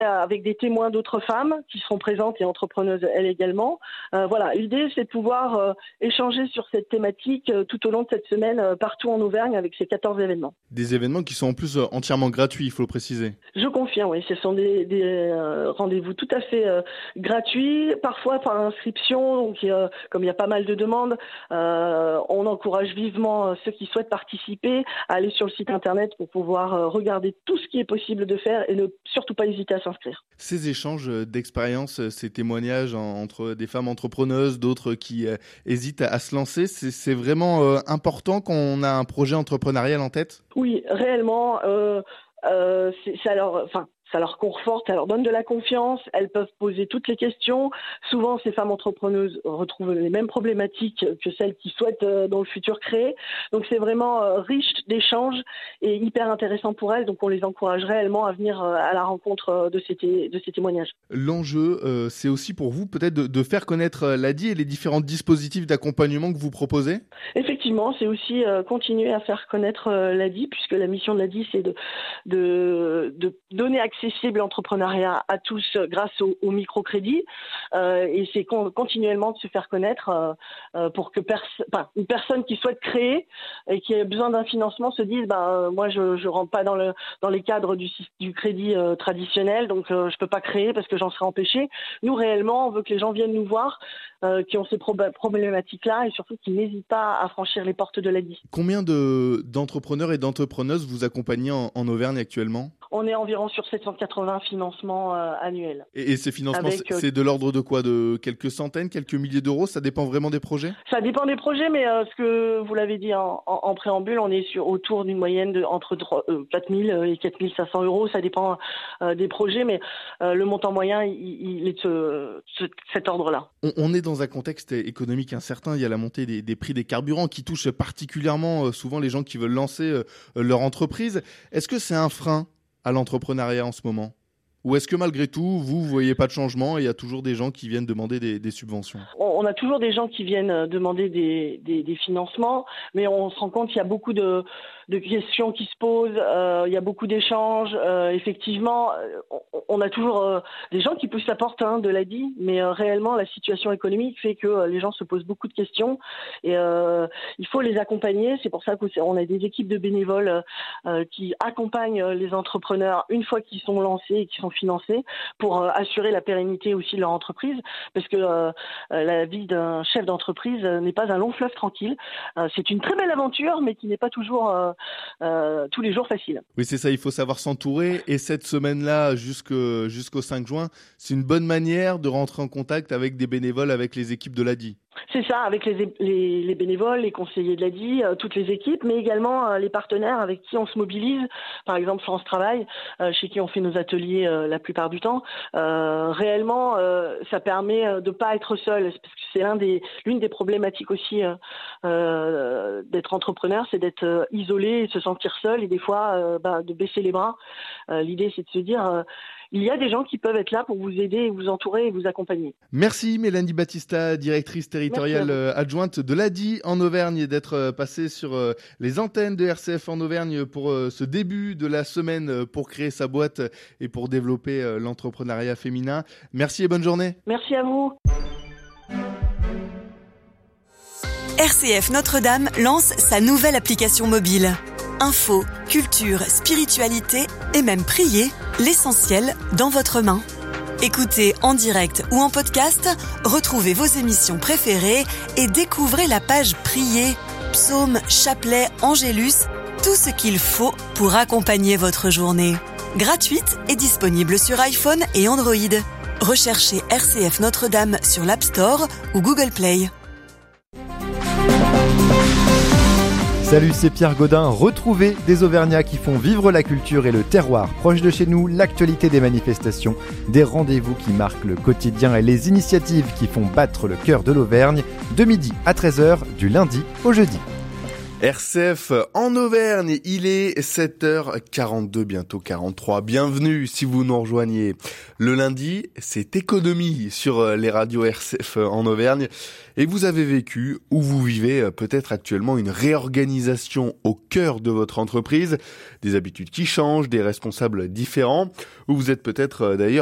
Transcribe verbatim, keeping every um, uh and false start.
avec des témoins d'autres femmes qui seront présentes et entrepreneuses elles également. Euh, voilà, l'idée c'est de pouvoir euh, échanger sur cette thématique euh, tout au long de cette semaine euh, partout en Auvergne avec ces quatorze événements. Des événements qui sont en plus euh, entièrement gratuits, il faut le préciser. Je confirme, oui, ce sont des, des euh, rendez-vous tout à fait euh, gratuits, parfois par inscription, donc euh, comme il y a pas mal de demandes, euh, on encourage vivement euh, ceux qui souhaitent participer à aller sur le site internet pour pouvoir euh, regarder tout ce qui est possible de faire et ne surtout pas hésiter à s'inscrire. Ces échanges d'expériences, ces témoignages entre des femmes entrepreneuses, d'autres qui euh, hésitent à, à se lancer, c'est, c'est vraiment euh, important quand on a un projet entrepreneurial en tête ? Oui, réellement, euh, euh, c'est, ça leur, enfin, ça leur conforte, ça leur donne de la confiance, elles peuvent poser toutes les questions. Souvent, ces femmes entrepreneuses retrouvent les mêmes problématiques que celles qui souhaitent euh, dans le futur créer. Donc, c'est vraiment euh, riche d'échanges et hyper intéressant pour elles. Donc, on les encourage réellement à venir euh, à la rencontre euh, de, ces té- de ces témoignages. L'enjeu, euh, c'est aussi pour vous peut-être de, de faire connaître l'A D I et les différents dispositifs d'accompagnement que vous proposez ? Effectivement, c'est aussi euh, continuer à faire connaître euh, l'A D I, puisque la mission de l'A D I, c'est de, de, de donner accès accessible l'entrepreneuriat à tous grâce au, au microcrédit euh, et c'est con, continuellement de se faire connaître euh, euh, pour que pers- enfin, une personne qui souhaite créer et qui a besoin d'un financement se dise bah, euh, moi je je rentre pas dans le dans les cadres du, du crédit euh, traditionnel donc euh, je peux pas créer parce que j'en serai empêché. Nous réellement on veut que les gens viennent nous voir euh, qui ont ces pro- problématiques là et surtout qu'ils n'hésitent pas à franchir les portes de l'A D I. Combien de, d'entrepreneurs et d'entrepreneuses vous accompagnez en, en Auvergne actuellement ? On est environ sur sept cent quatre-vingts financements euh, annuels. Et, et ces financements, Avec, c'est, c'est de l'ordre de quoi ? De quelques centaines, quelques milliers d'euros ? Ça dépend vraiment des projets ? Ça dépend des projets, mais euh, ce que vous l'avez dit en, en, en préambule, on est sur autour d'une moyenne de entre quatre mille et quatre mille cinq cents euros. Ça dépend euh, des projets, mais euh, le montant moyen, il, il est de ce, ce, cet ordre-là. On, on est dans un contexte économique incertain. Il y a la montée des, des prix des carburants qui touche particulièrement euh, souvent les gens qui veulent lancer euh, leur entreprise. Est-ce que c'est un frein à l'entrepreneuriat en ce moment ? Ou est-ce que malgré tout, vous, vous voyez pas de changement et il y a toujours des gens qui viennent demander des, des subventions ? On a toujours des gens qui viennent demander des, des, des financements, mais on se rend compte qu'il y a beaucoup de, de questions qui se posent, euh, il y a beaucoup d'échanges. Euh, effectivement, on, on a toujours euh, des gens qui poussent la porte hein, de l'A D I, mais euh, réellement, la situation économique fait que euh, les gens se posent beaucoup de questions et euh, il faut les accompagner. C'est pour ça qu'on a des équipes de bénévoles euh, qui accompagnent les entrepreneurs une fois qu'ils sont lancés et qu'ils sont financés pour euh, assurer la pérennité aussi de leur entreprise, parce que euh, la vie d'un chef d'entreprise euh, n'est pas un long fleuve tranquille. Euh, c'est une très belle aventure, mais qui n'est pas toujours euh, euh, tous les jours facile. Oui, c'est ça, il faut savoir s'entourer. Et cette semaine-là, jusqu'au, jusqu'au cinq juin, c'est une bonne manière de rentrer en contact avec des bénévoles, avec les équipes de l'A D I. C'est ça, avec les, les, les bénévoles, les conseillers de l'A D I, euh, toutes les équipes, mais également euh, les partenaires avec qui on se mobilise. Par exemple, France Travail, euh, chez qui on fait nos ateliers euh, la plupart du temps. Euh, réellement, euh, ça permet de ne pas être seul, parce que c'est l'un des, l'une des problématiques aussi euh, euh, d'être entrepreneur, c'est d'être euh, isolé et de se sentir seul et des fois euh, bah, de baisser les bras. Euh, l'idée, c'est de se dire... Euh, il y a des gens qui peuvent être là pour vous aider, vous entourer et vous accompagner. Merci Mélanie Battista, directrice territoriale adjointe de l'A D I en Auvergne, d'être passée sur les antennes de R C F en Auvergne pour ce début de la semaine pour créer sa boîte et pour développer l'entrepreneuriat féminin. Merci et bonne journée. Merci à vous. R C F Notre-Dame lance sa nouvelle application mobile. Info, culture, spiritualité et même prier, l'essentiel dans votre main. Écoutez en direct ou en podcast, retrouvez vos émissions préférées et découvrez la page prier, psaumes, chapelets, angélus, tout ce qu'il faut pour accompagner votre journée. Gratuite et disponible sur iPhone et Android. Recherchez R C F Notre-Dame sur l'App Store ou Google Play. Salut, c'est Pierre Gaudin. Retrouvez des Auvergnats qui font vivre la culture et le terroir proche de chez nous, l'actualité des manifestations, des rendez-vous qui marquent le quotidien et les initiatives qui font battre le cœur de l'Auvergne, de midi à treize heures, du lundi au jeudi. R C F en Auvergne, il est sept heures quarante-deux, bientôt quarante-trois. Bienvenue si vous nous rejoignez. Le lundi, c'est économie sur les radios R C F en Auvergne. Et vous avez vécu ou vous vivez peut-être actuellement une réorganisation au cœur de votre entreprise, des habitudes qui changent, des responsables différents, ou vous êtes peut-être d'ailleurs